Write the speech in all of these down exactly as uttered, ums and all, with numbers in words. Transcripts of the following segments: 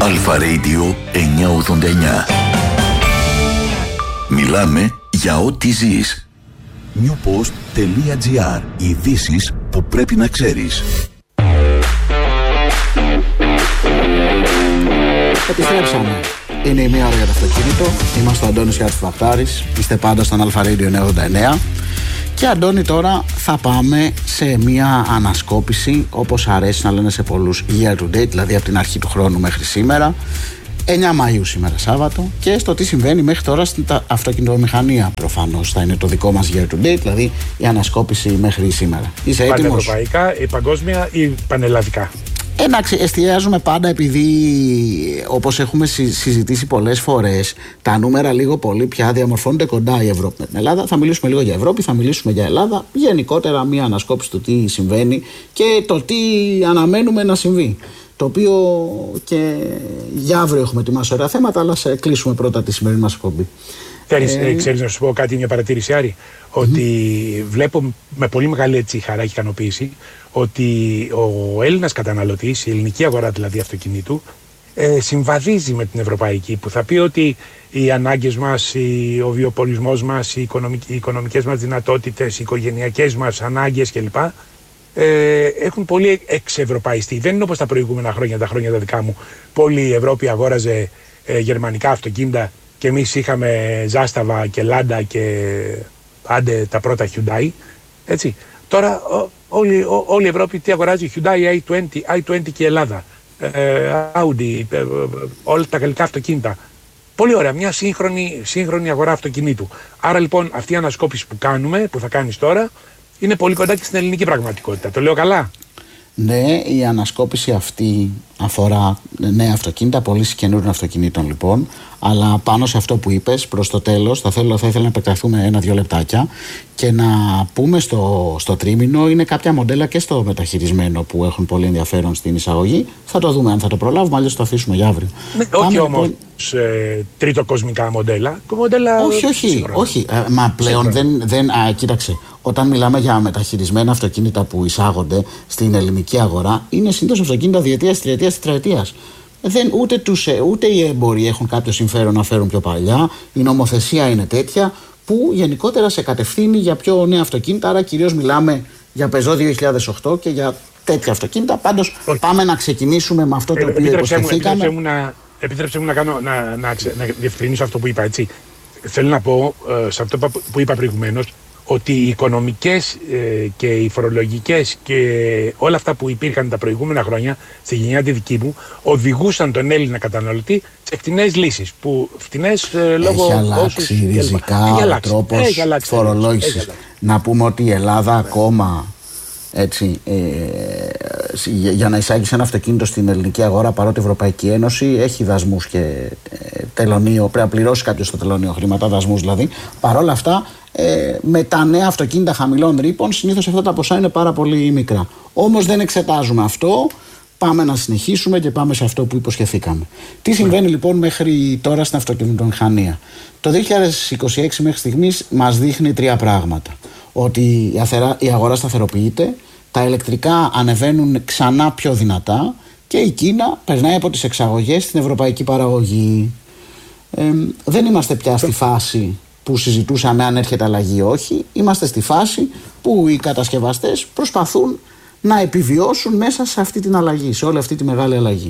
Αλφα Radio εννιακόσια ογδόντα εννιά. Μιλάμε για ό,τι ζεις. newpost.gr. Ειδήσεις που πρέπει να ξέρεις. Επιστρέψαμε. Είναι η μία ώρα για το αυτοκίνητο. Είμαστε ο Αντώνης Βαχτάρης. Είστε πάντα στον Αλφα Radio εννιακόσια ογδόντα εννιά. Και Αντώνη, τώρα θα πάμε σε μια ανασκόπηση, όπως αρέσει να λένε σε πολλούς, year to date, δηλαδή από την αρχή του χρόνου μέχρι σήμερα, εννιά Μαΐου σήμερα Σάββατο, και στο τι συμβαίνει μέχρι τώρα στην αυτοκινητομηχανία. Προφανώς θα είναι το δικό μας year to date, δηλαδή η ανασκόπηση μέχρι σήμερα. Είσαι έτοιμος? Πανευρωπαϊκά, η παγκόσμια ή πανελλαδικά? Εντάξει, εστιάζουμε πάντα, επειδή όπως έχουμε συζητήσει πολλές φορές, τα νούμερα λίγο πολύ πια διαμορφώνονται κοντά η Ευρώπη με την Ελλάδα. Θα μιλήσουμε λίγο για Ευρώπη, θα μιλήσουμε για Ελλάδα. Γενικότερα μια ανασκόπηση του τι συμβαίνει και το τι αναμένουμε να συμβεί. Το οποίο και για αύριο έχουμε ετοιμάσει ωραία θέματα, αλλά σε κλείσουμε πρώτα τη σημερινή μας εκπομπή. Θέλεις, ε... ξέρεις να σου πω κάτι, μια παρατήρηση, Άρη? Mm-hmm. Ότι βλέπω με πολύ μεγάλη έτσι χαρά και ικανοποίηση ότι ο Έλληνας καταναλωτής, η ελληνική αγορά δηλαδή αυτοκινήτου, ε, συμβαδίζει με την ευρωπαϊκή, που θα πει ότι οι ανάγκες μας, οι, ο βιοπολισμός μας, οι, οικονομικ, οι οικονομικές μας δυνατότητες, οι οικογενειακές μας ανάγκες κλπ. Ε, έχουν πολύ εξευρωπαϊστεί. Δεν είναι όπως τα προηγούμενα χρόνια, τα χρόνια τα δικά μου, που όλη η Ευρώπη αγόραζε ε, γερμανικά αυτοκίνητα και εμείς είχαμε Ζάσταβα και Λάντα και άντε τα πρώτα Hyundai. Έτσι. Τώρα ό, όλη, ό, όλη η Ευρώπη τι αγοράζει? Hyundai άι είκοσι, άι είκοσι και η Ελλάδα, ε, Audi, ε, όλα τα γαλλικά αυτοκίνητα. Πολύ ωραία, μια σύγχρονη, σύγχρονη αγορά αυτοκινήτου. Άρα λοιπόν αυτή η ανασκόπηση που κάνουμε, που θα κάνεις τώρα, είναι πολύ κοντά και στην ελληνική πραγματικότητα. Το λέω καλά? Ναι, η ανασκόπηση αυτή αφορά νέα αυτοκίνητα, πωλήσεις καινούριων αυτοκινήτων λοιπόν. Αλλά πάνω σε αυτό που είπες, προς το τέλος, θα, θέλω, θα ήθελα να επεκταθούμε ένα-δύο λεπτάκια και να πούμε στο, στο τρίμηνο, είναι κάποια μοντέλα και στο μεταχειρισμένο που έχουν πολύ ενδιαφέρον στην εισαγωγή. Θα το δούμε αν θα το προλάβουμε, αλλιώς το αφήσουμε για αύριο. Ναι, όχι όμως λοιπόν... ε, τρίτο κοσμικά μοντέλα. μοντέλα όχι, όχι, σύγχρονα. όχι. Ε, μα πλέον δεν. δεν α, κοίταξε, όταν μιλάμε για μεταχειρισμένα αυτοκίνητα που εισάγονται στην ελληνική αγορά, είναι συνήθως αυτοκίνητα διετίας, τριετίας, τετραετίας. Δεν, ούτε, τους, ούτε οι έμποροι έχουν κάποιο συμφέρον να φέρουν πιο παλιά. Η νομοθεσία είναι τέτοια που γενικότερα σε κατευθύνει για πιο νέα αυτοκίνητα. Άρα κυρίως μιλάμε για Peugeot δύο χιλιάδες οκτώ και για τέτοια αυτοκίνητα. Πάντως πάμε να ξεκινήσουμε με αυτό το ε, οποίο υποσχεθήκαμε. Επιτρέψε μου να, επιτρέψε μου να, κάνω, να, να, να, να διευκρινίσω αυτό που είπα. Έτσι. Θέλω να πω ε, σε αυτό που είπα προηγουμένως, ότι οι οικονομικές ε, και οι φορολογικές και όλα αυτά που υπήρχαν τα προηγούμενα χρόνια στη γενιά τη δική μου οδηγούσαν τον Έλληνα καταναλωτή σε φτηνές λύσεις. Που φτηνές ε, λόγω έχει αλλάξει ριζικά ο τρόπος φορολόγησης. Να πούμε ότι η Ελλάδα ακόμα έτσι, ε, για, για να εισάγεις ένα αυτοκίνητο στην ελληνική αγορά, παρότι η Ευρωπαϊκή Ένωση έχει δασμούς και ε, τελωνίο, πρέπει να πληρώσει κάποιος το τελωνίο χρήματα, δασμούς δηλαδή. Παρόλα αυτά, ε, με τα νέα αυτοκίνητα χαμηλών ρήπων, συνήθως αυτά τα ποσά είναι πάρα πολύ μικρά. Όμως δεν εξετάζουμε αυτό. Πάμε να συνεχίσουμε και πάμε σε αυτό που υποσχεθήκαμε. Τι συμβαίνει λοιπόν μέχρι τώρα στην αυτοκινητομηχανία? Το δύο χιλιάδες είκοσι έξι μέχρι στιγμής μας δείχνει τρία πράγματα. Ότι η αγορά σταθεροποιείται, τα ηλεκτρικά ανεβαίνουν ξανά πιο δυνατά και η Κίνα περνάει από τις εξαγωγές στην ευρωπαϊκή παραγωγή. Ε, δεν είμαστε πια στη φάση που συζητούσαμε αν έρχεται αλλαγή ή όχι. Είμαστε στη φάση που οι κατασκευαστές προσπαθούν να επιβιώσουν μέσα σε αυτή την αλλαγή, σε όλη αυτή τη μεγάλη αλλαγή.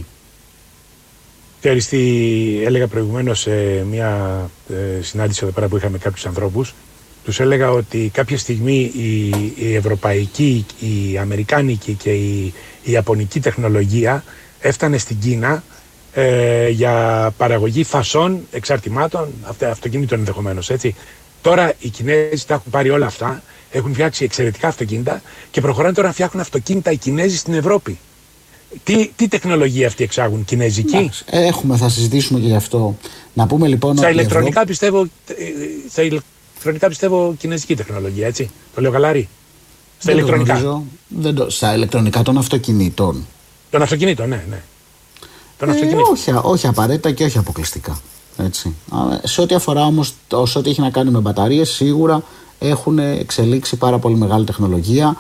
Ξέρεις τι έλεγα προηγουμένως σε μια ε, συνάντηση εδώ πέρα που είχαμε κάποιους ανθρώπους? Τους έλεγα ότι κάποια στιγμή η, η ευρωπαϊκή, η αμερικάνικη και η, η ιαπωνική τεχνολογία έφτανε στην Κίνα ε, για παραγωγή φασών, εξαρτημάτων, αυτοκινήτων ενδεχομένως, έτσι. Τώρα οι Κινέζοι τα έχουν πάρει όλα αυτά, έχουν φτιάξει εξαιρετικά αυτοκίνητα και προχωράνε τώρα να φτιάχνουν αυτοκίνητα οι Κινέζοι στην Ευρώπη. Τι, τι τεχνολογία αυτή εξάγουν, κινέζικη? Έχουμε, θα συζητήσουμε και γι' αυτό. Να πούμε λοιπόν στα ότι ηλεκτρονικά, Ευρώπη... πιστεύω, στα ηλεκτρονικά πιστεύω κινέζικη τεχνολογία, έτσι. Το λέω καλάρι? Στα δεν ηλεκτρονικά. Το δεν το... Στα ηλεκτρονικά των αυτοκινήτων. Των αυτοκινήτων, ναι, ναι. Των ε, αυτοκινήτων. Όχι, όχι απαραίτητα και όχι αποκλειστικά. Έτσι. Σε ό,τι αφορά όμως, σε ό,τι έχει να κάνει με μπαταρίες, σίγουρα έχουν εξελίξει πάρα πολύ μεγάλη τεχνολογία.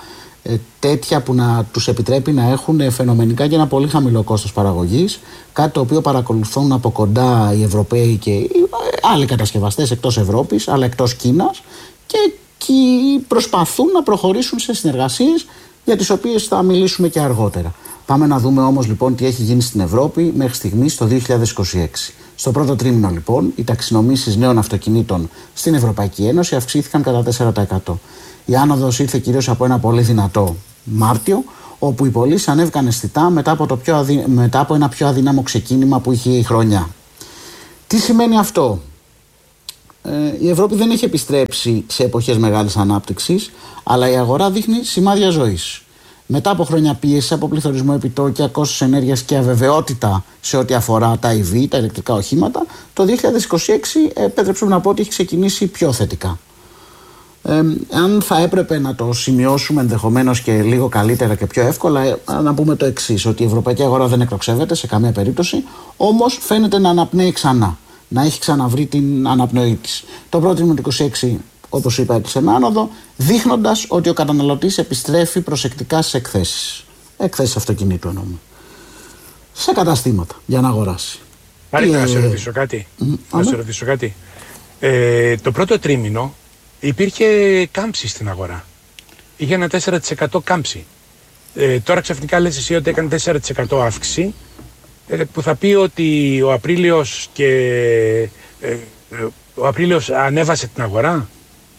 ε, τέτοια που να τους επιτρέπει να έχουν φαινομενικά και ένα πολύ χαμηλό κόστος παραγωγής, κάτι το οποίο παρακολουθούν από κοντά οι Ευρωπαίοι και οι άλλοι κατασκευαστές εκτός Ευρώπης αλλά εκτός Κίνας, και εκεί προσπαθούν να προχωρήσουν σε συνεργασίες για τις οποίες θα μιλήσουμε και αργότερα. Πάμε να δούμε όμως λοιπόν τι έχει γίνει στην Ευρώπη μέχρι στιγμής το δύο χιλιάδες είκοσι έξι. Στο πρώτο τρίμηνο λοιπόν οι ταξινομήσεις νέων αυτοκινήτων στην Ευρωπαϊκή Ένωση αυξήθηκαν κατά τέσσερα τοις εκατό. Η άνοδος ήρθε κυρίως από ένα πολύ δυνατό Μάρτιο, όπου οι πωλήσεις ανέβηκαν αισθητά μετά από, το πιο αδυ... μετά από ένα πιο αδύναμο ξεκίνημα που είχε η χρονιά. Τι σημαίνει αυτό? Ε, η Ευρώπη δεν έχει επιστρέψει σε εποχές μεγάλης ανάπτυξης, αλλά η αγορά δείχνει σημάδια ζωής. Μετά από χρόνια πίεση από πληθωρισμό, επιτόκια, κόστος ενέργειας και αβεβαιότητα σε ό,τι αφορά τα ι βι, τα ηλεκτρικά οχήματα, το δύο χιλιάδες είκοσι έξι επέτρεψε να πω ότι έχει ξεκινήσει πιο θετικά. Ε, αν θα έπρεπε να το σημειώσουμε ενδεχομένως και λίγο καλύτερα και πιο εύκολα, ε, να πούμε το εξής, ότι η ευρωπαϊκή αγορά δεν εκτοξεύεται σε καμία περίπτωση, όμως φαίνεται να αναπνέει ξανά, να έχει ξαναβρει την αναπνοή της. Το πρώτο τρίμηνο του είκοσι έξι, όπως είπα, έκλεισε με άνοδο, δείχνοντας ότι ο καταναλωτής επιστρέφει προσεκτικά στις εκθέσεις. Εκθέσεις αυτοκινήτου εννοούμε. Σε καταστήματα για να αγοράσει. Πάρε να σε ρωτήσω κάτι. Mm, να σε ρωτήσω κάτι. Ε, το πρώτο τρίμηνο υπήρχε κάμψη στην αγορά. Είχε ένα τέσσερα τοις εκατό κάμψη. Ε, τώρα ξαφνικά λες εσύ ότι έκανε τέσσερα τοις εκατό αύξηση, ε, που θα πει ότι ο Απρίλιος και ε, ε, ο Απρίλιος ανέβασε την αγορά.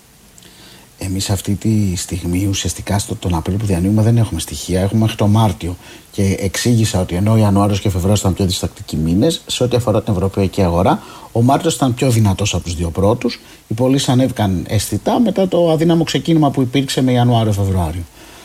Εμείς αυτή τη στιγμή ουσιαστικά στο τον Απρίλιο που διανύουμε δεν έχουμε στοιχεία, έχουμε μέχρι το Μάρτιο. Και εξήγησα ότι ενώ ο Ιανουάριος και ο Φεβρουάριος ήταν πιο διστακτικοί μήνες, σε ό,τι αφορά την ευρωπαϊκή αγορά, ο Μάρτιος ήταν πιο δυνατός από τους δύο πρώτους. Οι πωλήσεις ανέβηκαν αισθητά μετά το αδύναμο ξεκίνημα που υπήρξε με Ιανουάριο-Φεβρουάριο.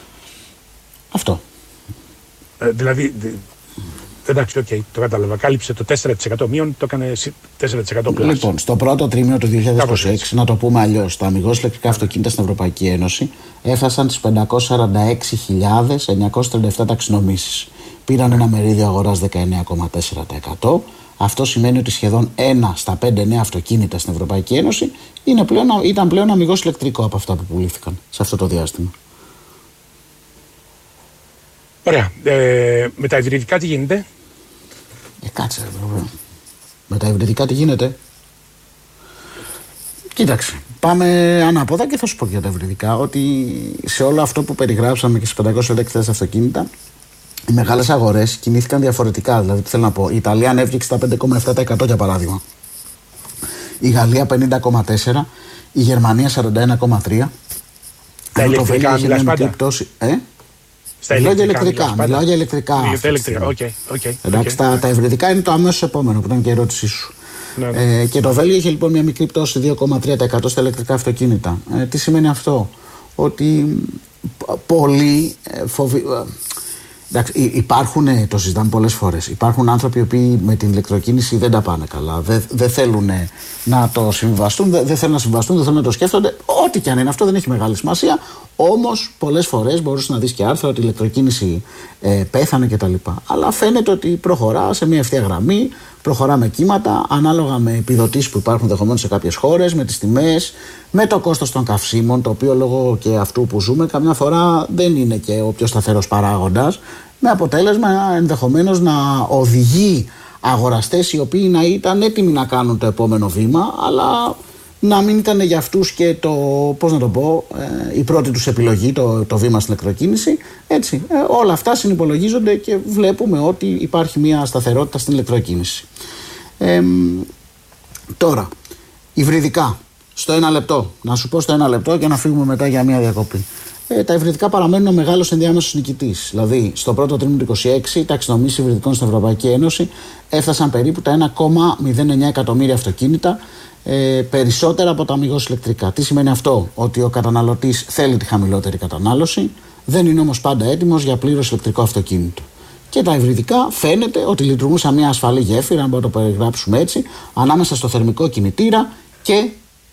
Αυτό. Ε, δηλαδή. Εντάξει, οκ, okay, το κατάλαβα. Κάλυψε το τέσσερα τοις εκατό μείον, το έκανε τέσσερα τοις εκατό πλάς. Λοιπόν, στο πρώτο τρίμηνο του δύο χιλιάδες είκοσι έξι, να το πούμε αλλιώς, τα αμιγώς ηλεκτρικά αυτοκίνητα στην Ευρωπαϊκή Ένωση έφτασαν τις πεντακόσιες σαράντα έξι χιλιάδες εννιακόσιες τριάντα επτά ταξινομήσεις. Πήραν ένα μερίδιο αγοράς δεκαεννέα κόμμα τέσσερα τοις εκατό. Αυτό σημαίνει ότι σχεδόν ένα στα πέντε νέα αυτοκίνητα στην Ευρωπαϊκή Ένωση είναι πλέον, ήταν πλέον αμιγώς ηλεκτρικό από αυτά που πουλήθηκαν σε αυτό το διάστημα. Ωραία. Ε, με τα υβριδικά τι γίνεται? Ε, κάτσε βέβαια. Με τα υβριδικά τι γίνεται? Κοίταξε. Πάμε ανάποδα και θα σου πω για τα υβριδικά ότι σε όλο αυτό που περιγράψαμε και στις πεντακόσιες έντεκα χιλιάδες αυτοκίνητα, οι μεγάλες αγορές κινήθηκαν διαφορετικά. Δηλαδή, τι θέλω να πω, η Ιταλία ανέβηκε στα πέντε κόμμα επτά τοις εκατό για παράδειγμα. Η Γαλλία πενήντα κόμμα τέσσερα τοις εκατό. Η Γερμανία σαράντα ένα κόμμα τρία τοις εκατό. Τα ηλεκτρικά μιλάς πάντα? Πτώση, ε? Στα μιλάω ηλεκτρικά, για ηλεκτρικά. Μιλάω για ηλεκτρικά. Για τα ηλεκτρικά, οκ. Okay, okay, Εντάξει, okay, τα, okay. τα υβριδικά είναι το αμέσως επόμενο που ήταν και η ερώτησή σου. Ναι, ναι. Ε, και το Βέλγιο είχε λοιπόν μια μικρή πτώση δύο κόμμα τρία τοις εκατό στα ηλεκτρικά αυτοκίνητα. Ε, τι σημαίνει αυτό? Ότι πολλοί ε, φοβοι... Εντάξει, υπάρχουν, το συζητάμε πολλές φορές, υπάρχουν άνθρωποι οι οποίοι με την ηλεκτροκίνηση δεν τα πάνε καλά, δεν, δεν θέλουν να το συμβιβαστούν, δεν, δεν θέλουν να συμβιβαστούν, δεν θέλουν να το σκέφτονται, ό,τι και αν είναι αυτό δεν έχει μεγάλη σημασία, όμως πολλές φορές μπορείς να δεις και άρθρα ότι η ηλεκτροκίνηση ε, πέθανε κτλ. Αλλά φαίνεται ότι προχωρά σε μια ευθεία γραμμή, προχωρά με κύματα, ανάλογα με επιδοτήσεις που υπάρχουν ενδεχομένως σε κάποιες χώρες, με τις τιμές, με το κόστος των καυσίμων, το οποίο λόγω και αυτού που ζούμε καμιά φορά δεν είναι και ο πιο σταθερός παράγοντας, με αποτέλεσμα ενδεχομένως να οδηγεί αγοραστές οι οποίοι να ήταν έτοιμοι να κάνουν το επόμενο βήμα, αλλά να μην ήταν για αυτούς και το, πώς να το πω, ε, η πρώτη τους επιλογή, το, το βήμα στην ηλεκτροκίνηση. Έτσι, ε, όλα αυτά συνυπολογίζονται και βλέπουμε ότι υπάρχει μια σταθερότητα στην ηλεκτροκίνηση. Ε, τώρα, υβριδικά, στο ένα λεπτό, να σου πω στο ένα λεπτό και να φύγουμε μετά για μια διακοπή. Ε, τα υβριδικά παραμένουν ο μεγάλος ενδιάμεσος νικητής. Δηλαδή, στο πρώτο τρίμηνο του είκοσι έξι, οι ταξινομήσεις υβριδικών στην Ευρωπαϊκή Ένωση έφτασαν περίπου τα ένα κόμμα μηδέν εννέα εκατομμύρια αυτοκίνητα, ε, περισσότερα από τα αμιγώς ηλεκτρικά. Τι σημαίνει αυτό? Ότι ο καταναλωτής θέλει τη χαμηλότερη κατανάλωση, δεν είναι όμως πάντα έτοιμος για πλήρως ηλεκτρικό αυτοκίνητο. Και τα υβριδικά φαίνεται ότι λειτουργούν σαν μια ασφαλή γέφυρα, αν μπορούμε να το περιγράψουμε έτσι, ανάμεσα στο θερμικό κινητήρα και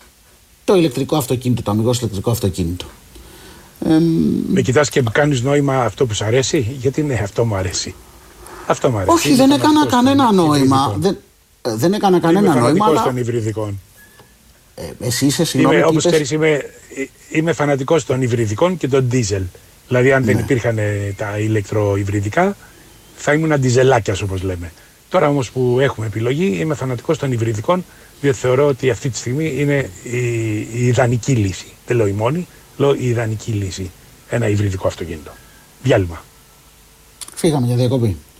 το ηλεκτρικό αυτοκίνητο, το αμιγώς ηλεκτρικό αυτοκίνητο. Ε, Με κοιτάς και κάνεις νόημα αυτό που σου αρέσει? Γιατί ναι, αυτό μου αρέσει. Αυτό μου αρέσει. Όχι, δεν έκανα κανένα νόημα. Δεν, δεν έκανα κανένα νόημα. Είμαι φανατικός των υβριδικών. Ε, εσύ είσαι συγγνώμη. Όπως ξέρεις, είμαι, είμαι φανατικός των υβριδικών και των ντίζελ. Δηλαδή, αν δεν Ναι. υπήρχαν ε, τα ηλεκτροϊβριδικά, θα ήμουν αντιζελάκιας, όπως λέμε. Τώρα όμως που έχουμε επιλογή, είμαι φανατικός των υβριδικών, διότι θεωρώ ότι αυτή τη στιγμή είναι η, η ιδανική λύση. Δεν λέω η μόνη, λέω η ιδανική λύση. Ένα υβριδικό αυτοκίνητο. Διάλειμμα. Φύγαμε για διακοπή.